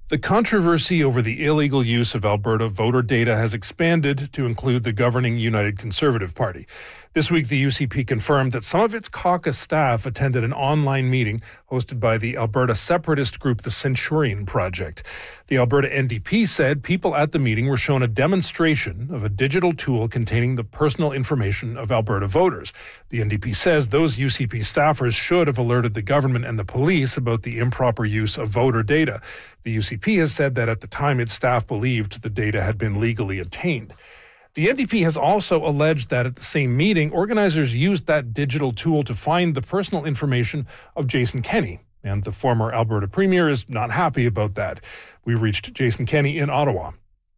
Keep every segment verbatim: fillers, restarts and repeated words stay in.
The controversy over the illegal use of Alberta voter data has expanded to include the governing United Conservative Party. This week, the U C P confirmed that some of its caucus staff attended an online meeting hosted by the Alberta separatist group, the Centurion Project. The Alberta N D P said people at the meeting were shown a demonstration of a digital tool containing the personal information of Alberta voters. The N D P says those U C P staffers should have alerted the government and the police about the improper use of voter data. The U C P has said that at the time its staff believed the data had been legally obtained. The N D P has also alleged that at the same meeting, organizers used that digital tool to find the personal information of Jason Kenney, and the former Alberta Premier is not happy about that. We reached Jason Kenney in Ottawa.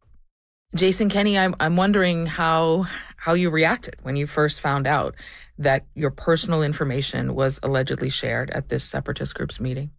Jason Kenney, I'm, I'm wondering how how you reacted when you first found out that your personal information was allegedly shared at this separatist group's meeting.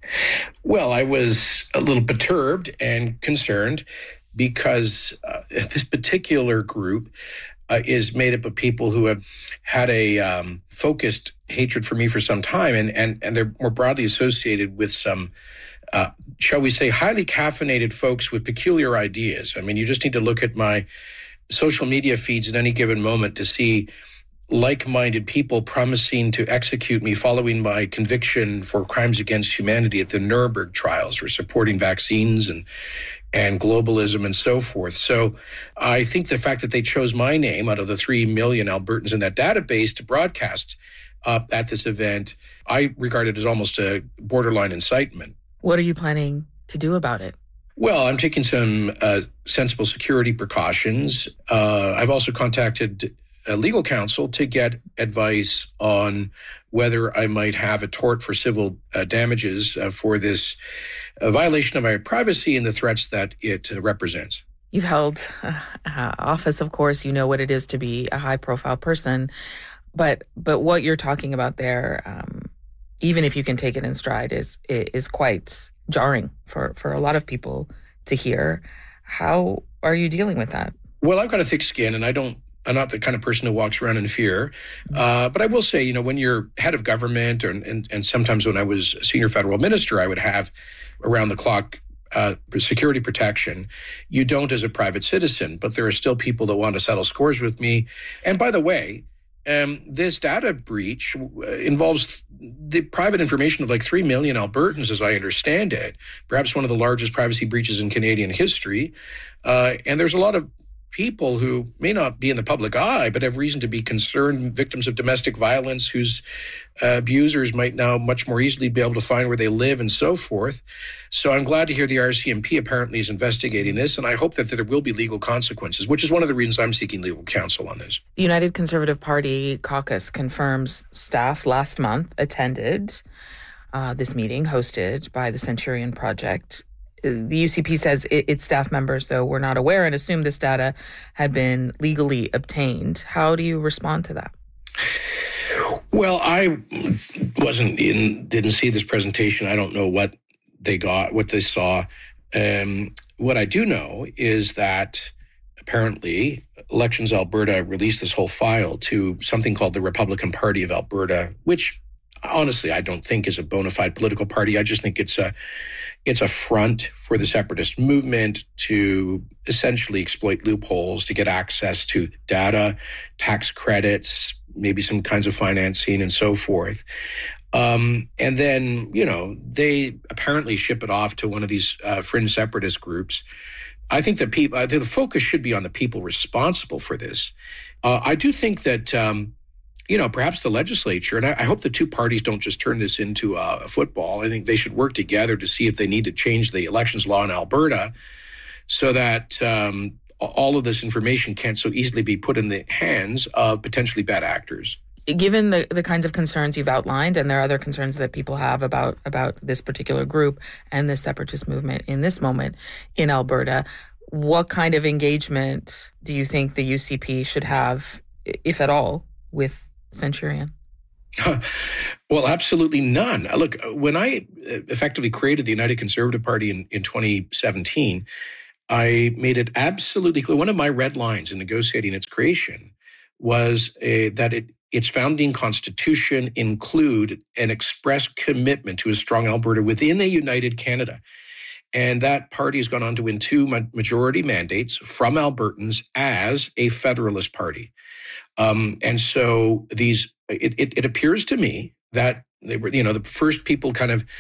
Well, I was a little perturbed and concerned because uh, this particular group uh, is made up of people who have had a um, focused hatred for me for some time, and and, and they're more broadly associated with some, uh, shall we say, highly caffeinated folks with peculiar ideas. I mean, you just need to look at my social media feeds at any given moment to see like-minded people promising to execute me following my conviction for crimes against humanity at the Nuremberg trials, or supporting vaccines and and globalism and so forth. So I think the fact that they chose my name out of the three million Albertans in that database to broadcast uh, at this event, I regard it as almost a borderline incitement. What are you planning to do about it? Well, I'm taking some uh, sensible security precautions. Uh, I've also contacted uh, legal counsel to get advice on whether I might have a tort for civil uh, damages uh, for this uh, violation of my privacy and the threats that it uh, represents. You've held uh, uh, office, of course. You know what it is to be a high-profile person. But but what you're talking about there, um, even if you can take it in stride, is is quite jarring for, for a lot of people to hear. How are you dealing with that? Well, I've got a thick skin, and I don't I'm not the kind of person who walks around in fear. Uh, but I will say, you know, when you're head of government, or, and, and sometimes when I was a senior federal minister, I would have around-the-clock uh, security protection. You don't as a private citizen, but there are still people that want to settle scores with me. And by the way, um, this data breach involves the private information of like three million Albertans, as I understand it, perhaps one of the largest privacy breaches in Canadian history. Uh, and there's a lot of people who may not be in the public eye, but have reason to be concerned, victims of domestic violence whose uh, abusers might now much more easily be able to find where they live and so forth. So I'm glad to hear the R C M P apparently is investigating this, and I hope that there will be legal consequences, which is one of the reasons I'm seeking legal counsel on this. The United Conservative Party caucus confirms staff last month attended uh, this meeting hosted by the Centurion Project. The U C P says it, its staff members, though, were not aware and assumed this data had been legally obtained. How do you respond to that? Well, I wasn't in, didn't see this presentation. I don't know what they got, what they saw. Um, what I do know is that apparently Elections Alberta released this whole file to something called the Republican Party of Alberta, which honestly I don't think is a bona fide political party. I just think it's a It's a front for the separatist movement to essentially exploit loopholes to get access to data, tax credits, maybe some kinds of financing and so forth. Um, and then, you know, they apparently ship it off to one of these uh, fringe separatist groups. I think that people, uh, the focus should be on the people responsible for this. Uh, I do think that, um, you know, perhaps the legislature, and I, I hope the two parties don't just turn this into a, a football. I think they should work together to see if they need to change the elections law in Alberta so that um, all of this information can't so easily be put in the hands of potentially bad actors. Given the, the kinds of concerns you've outlined, and there are other concerns that people have about, about this particular group and the separatist movement in this moment in Alberta, what kind of engagement do you think the U C P should have, if at all, with Centurion? Well, absolutely none. Look, when I effectively created the United Conservative Party in, in twenty seventeen, I made it absolutely clear. One of my red lines in negotiating its creation was uh, that it, its founding constitution include an express commitment to a strong Alberta within a united Canada. And that party has gone on to win two majority mandates from Albertans as a Federalist Party. Um, and so these, it, it, it appears to me that they were, you know, the first people kind of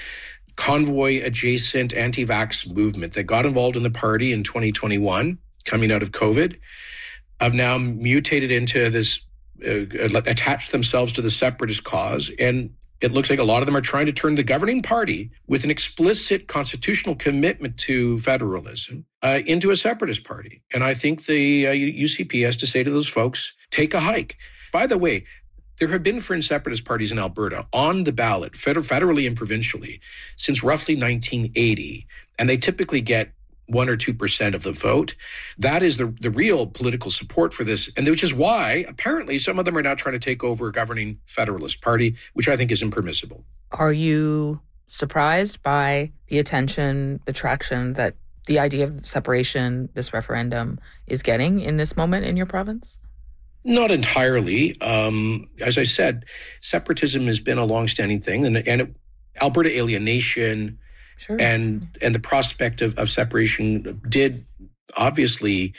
convoy adjacent anti-vax movement that got involved in the party in twenty twenty-one, coming out of COVID, have now mutated into this, uh, attached themselves to the separatist cause. And it looks like a lot of them are trying to turn the governing party with an explicit constitutional commitment to federalism uh, into a separatist party. And I think the uh, U C P has to say to those folks, take a hike. By the way, there have been fringe separatist parties in Alberta on the ballot, federally and provincially, since roughly nineteen eighty, and they typically get one or two percent of the vote. That is the, the real political support for this, and which is why apparently some of them are now trying to take over a governing Federalist Party, which I think is impermissible. Are you surprised by the attention, the traction that the idea of separation, this referendum, is getting in this moment in your province? Not entirely. Um, as I said, separatism has been a longstanding thing, and, and it, Alberta alienation sure. and and the prospect of, of separation did obviously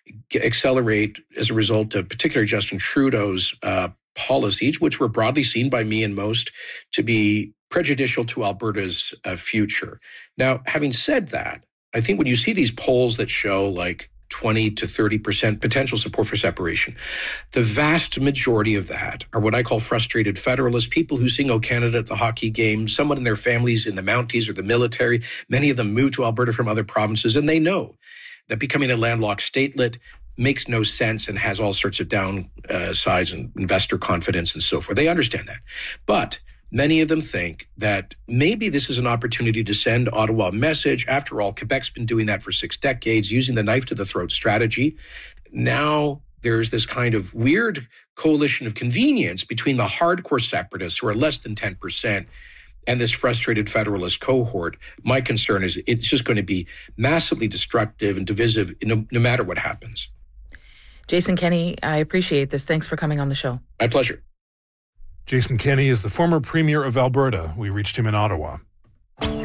accelerate as a result of particularly Justin Trudeau's uh, policies, which were broadly seen by me and most to be prejudicial to Alberta's uh, future. Now, having said that, I think when you see these polls that show like twenty to thirty percent potential support for separation, the vast majority of that are what I call frustrated Federalists, people who sing "O Canada" at the hockey game, someone in their families in the Mounties or the military. Many of them moved to Alberta from other provinces, and they know that becoming a landlocked statelet makes no sense and has all sorts of downsides and investor confidence and so forth. They understand that. But many of them think that maybe this is an opportunity to send Ottawa a message. After all, Quebec's been doing that for six decades, using the knife to the throat strategy. Now there's this kind of weird coalition of convenience between the hardcore separatists, who are less than ten percent, and this frustrated Federalist cohort. My concern is it's just going to be massively destructive and divisive no, no matter what happens. Jason Kenney, I appreciate this. Thanks for coming on the show. My pleasure. Jason Kenney is the former Premier of Alberta. We reached him in Ottawa.